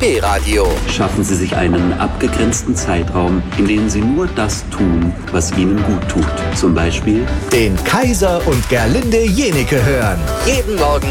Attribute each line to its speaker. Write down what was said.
Speaker 1: RBB Radio.
Speaker 2: Schaffen Sie sich einen abgegrenzten Zeitraum, in dem Sie nur das tun, was Ihnen gut tut. Zum Beispiel
Speaker 3: den Kaiser und Gerlinde Jenike hören.
Speaker 1: Jeden Morgen